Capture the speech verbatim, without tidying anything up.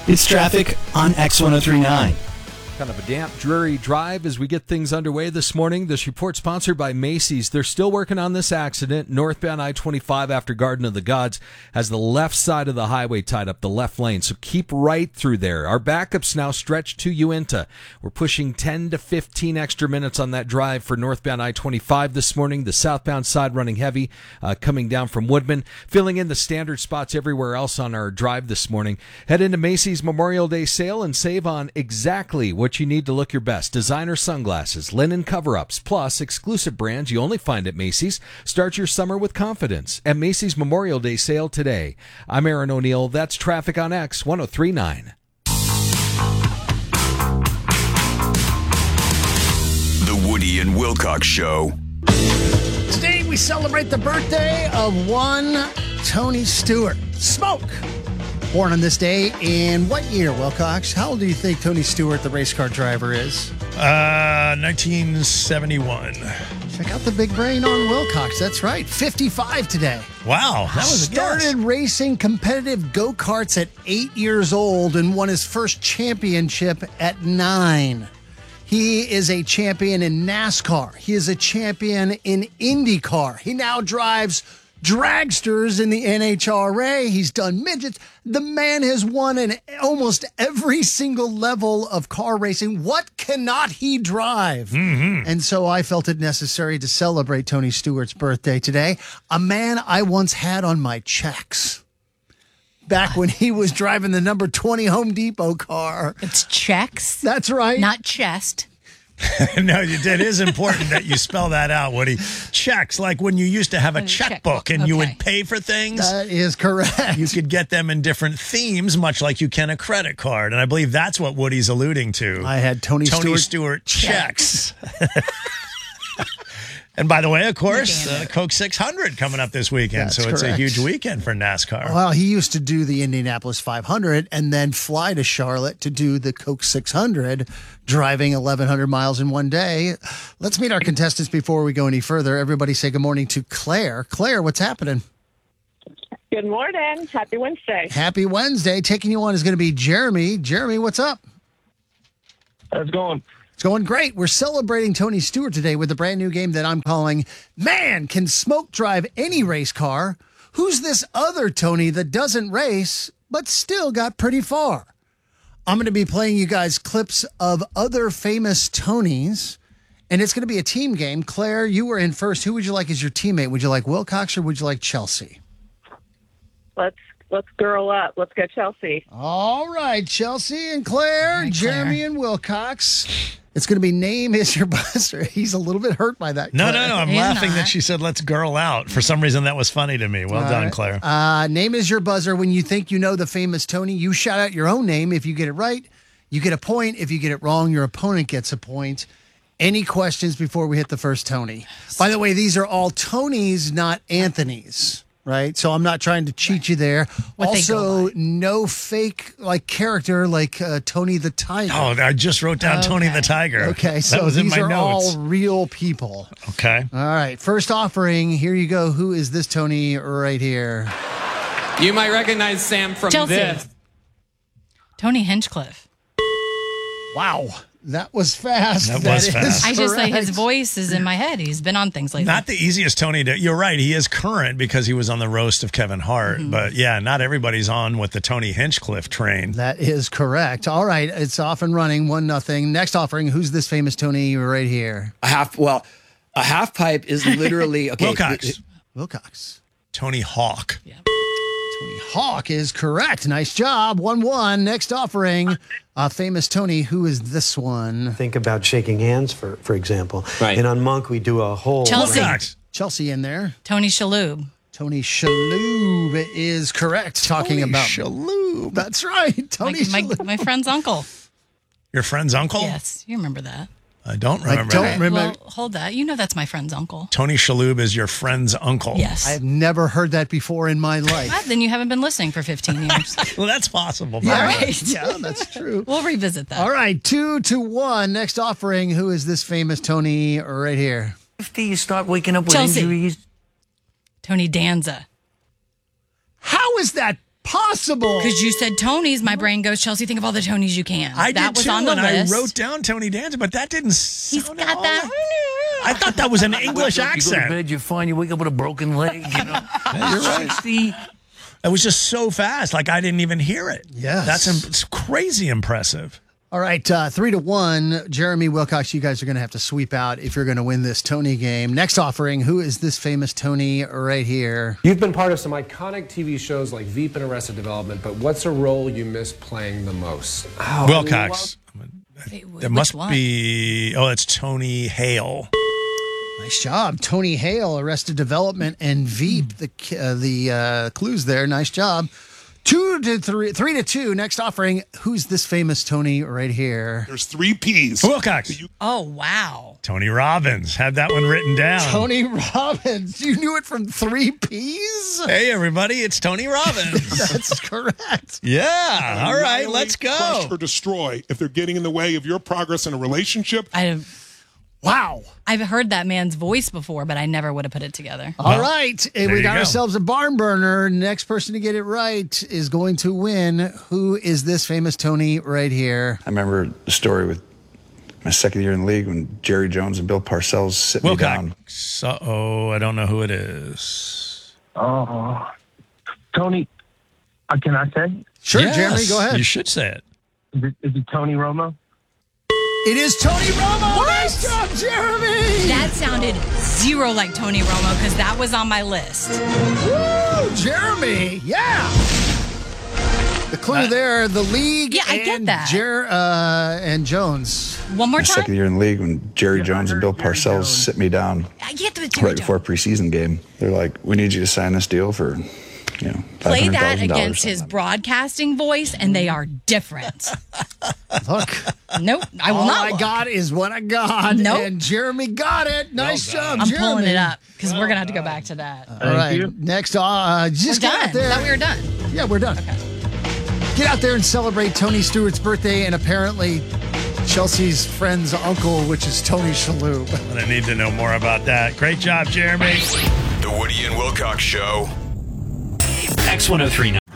It's traffic on X ten thirty-nine. Kind of a damp, dreary drive as we get things underway this morning. This report sponsored by Macy's. They're still working on this accident. Northbound I twenty-five after Garden of the Gods has the left side of the highway tied up, the left lane. So keep right through there. Our backups now stretch to Uinta. We're pushing ten to fifteen extra minutes on that drive for northbound I twenty-five this morning. The southbound side running heavy, uh, coming down from Woodman. Filling in the standard spots everywhere else on our drive this morning. Head into Macy's Memorial Day sale and save on exactly what you need to look your best. Designer sunglasses, linen cover-ups, plus exclusive brands you only find at Macy's. Start your summer with confidence at Macy's Memorial Day sale today. I'm Aaron O'Neill. That's traffic on X ten thirty-nine. The Woody and Wilcox Show. Today we celebrate the birthday of one Tony Stewart. Smoke! Born on this day in what year, Wilcox? How old do you think Tony Stewart, the race car driver, is? Uh, nineteen seventy-one. Check out the big brain on Wilcox. That's right. fifty-five today. Wow. That was a Started guess. racing competitive go-karts at eight years old and won his first championship at nine. He is a champion in NASCAR. He is a champion in IndyCar. He now drives dragsters in the N H R A. He's done midgets. The man has won in almost every single level of car racing. What cannot he drive? Mm-hmm. And so I felt it necessary to celebrate Tony Stewart's birthday today. A man I once had on my checks back when he was driving the number twenty Home Depot car. It's checks. That's right. Not chest. No, it is important that you spell that out, Woody. Checks, like when you used to have a checkbook, checkbook. and you Okay. would pay for things. That is correct. You could get them in different themes, much like you can a credit card. And I believe that's what Woody's alluding to. I had Tony, Tony Stewart, Stewart checks. And by the way, of course, uh, Coke six hundred coming up this weekend. That's so it's correct. a huge weekend for NASCAR. Well, he used to do the Indianapolis five hundred and then fly to Charlotte to do the Coke six hundred, driving eleven hundred miles in one day. Let's meet our contestants before we go any further. Everybody say good morning to Claire. Claire, what's happening? Good morning. Happy Wednesday. Happy Wednesday. Taking you on is going to be Jeremy. Jeremy, what's up? How's it going? It's going great. We're celebrating Tony Stewart today with a brand new game that I'm calling Man, Can Smoke Drive Any Race Car? Who's this other Tony that doesn't race but still got pretty far? I'm going to be playing you guys clips of other famous Tonys, and it's going to be a team game. Claire, you were in first. Who would you like as your teammate? Would you like Wilcox or would you like Chelsea? Let's let's girl up. Let's go Chelsea. All right, Chelsea and Claire, Hi, Claire. Jeremy and Wilcox. It's going to be Name Is Your Buzzer. He's a little bit hurt by that. No, Claire. no, no. I'm He's laughing not. that she said, let's girl out. For some reason, that was funny to me. Well All done, right. Claire. Uh, name is your buzzer. When you think you know the famous Tony, you shout out your own name. If you get it right, you get a point. If you get it wrong, your opponent gets a point. Any questions before we hit the first Tony? By the way, these are all Tonys, not Anthony's, right? So I'm not trying to cheat you there. What they also, go by. no fake like character like uh, Tony the Tiger. Oh, I just wrote down Tony the Okay. Tiger. Okay, that so was in these my are notes. all real people. Okay. All right, first offering. Here you go. Who is this Tony right here? You might recognize Sam from Chelsea. this. Tony Hinchcliffe. Wow, that was fast. That was is fast. I just say his correct. voice is in my head. He's been on things lately. Not the easiest Tony to. You're right. He is current because he was on the roast of Kevin Hart. Mm-hmm. But yeah, not everybody's on with the Tony Hinchcliffe train. That is correct. All right, it's off and running. One nothing. Next offering. Who's this famous Tony right here? A half, well, a half pipe is literally okay. Wilcox. Wilcox. Tony Hawk. Tony Hawk is correct. Nice job. One one. Next offering. Uh, famous Tony. Who is this one? Think about shaking hands, for for example. Right. And on Monk, we do a whole. Chelsea. Wilcox. Chelsea in there. Tony Shalhoub. Tony Shalhoub is correct. Talking Tony about Shalhoub. That's right. My, Tony my, Shalhoub. my friend's uncle. Your friend's uncle? Yes, you remember that. I don't I remember don't that. remember. Well, hold that. You know that's my friend's uncle. Tony Shalhoub is your friend's uncle. Yes. I have never heard that before in my life. Ah, then you haven't been listening for fifteen years. Well, that's possible. Yeah, All right. yeah, that's true. We'll revisit that. All right, two to one. Next offering. Who is this famous Tony right here? fifty, you start waking up with Chelsea. injuries. Tony Danza. How is that possible? Because you said Tony's, my brain goes, Chelsea, think of all the Tonys you can. I that did was too, on the and list. I wrote down Tony Danza, but that didn't sound He's at got all that. like- I thought that was an English You go to accent. bed, you're fine. You wake up with a broken leg. You know, You're right. sixty. It was just so fast, like I didn't even hear it. Yes. That's im- it's crazy impressive. All right, uh, three to one. Jeremy Wilcox, you guys are going to have to sweep out if you're going to win this Tony game. Next offering, who is this famous Tony right here? You've been part of some iconic T V shows like Veep and Arrested Development, but what's a role you miss playing the most? Oh, Wilcox. Wait, wh- It which must one? be. Oh, it's Tony Hale. Nice job. Tony Hale, Arrested Development, and Veep. The uh, the uh, clues there. Nice job. Two to three, three to two. Next offering. Who's this famous Tony right here? There's three P's. Wilcox. Oh, wow. Tony Robbins. Had that one written down. Tony Robbins. You knew it from three P's? Hey, everybody. It's Tony Robbins. That's correct. Yeah. All right. Annihilate, Let's go. Crush or destroy if they're getting in the way of your progress in a relationship. I, Wow. I've heard that man's voice before, but I never would have put it together. All right. Eh, there we you got go. ourselves a barn burner. Next person to get it right is going to win. Who is this famous Tony right here? I remember the story with my second year in the league when Jerry Jones and Bill Parcells sit me down. Wilcox. Uh-oh. I don't know who it is. Oh, Tony, uh, can I say? Sure, Yes, Jeremy, go ahead. You should say it. Is it, is it Tony Romo? It is Tony Romo. Nice job, Jeremy. That sounded zero like Tony Romo because that was on my list. Woo, Jeremy. Yeah. The clue there, the league Yeah, I and get that. Jer- uh, and Jones. One more My second time? year in the league when Jerry Yeah, Jones I and Bill heard Jerry Parcells Jones. sit me down I get the Jerry right before a Jones. preseason game. They're like, we need you to sign this deal for, you know, Play that five hundred thousand dollars. against his broadcasting voice, and they are different. Look. Nope, I will All not. I look. got is what I got. Nope. And Jeremy got it. Nice job, I'm Jeremy. pulling it up because we're going to have to go back to that. All right. you. Next, uh, just we're get done. out there. I thought we were done. Yeah, we're done. Get out there and celebrate Tony Stewart's birthday and apparently Chelsea's friend's uncle, which is Tony Shalhoub. I need to know more about that. Great job, Jeremy. The Woody and Wilcox Show. X ten thirty-nine.